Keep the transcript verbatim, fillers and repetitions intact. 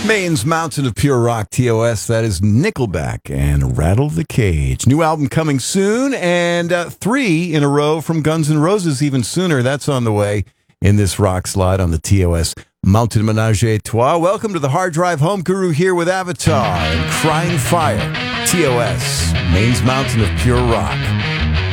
Maine's Mountain of Pure Rock, T O S. That is Nickelback and Rattle the Cage. New album coming soon, and uh, three in a row from Guns N' Roses even sooner. That's on the way in this rock slide on the T O S Mountain Menage a Trois. Welcome to the Hard Drive Home Guru here with Avatar and Crying Fire. T O S, Maine's Mountain of Pure Rock.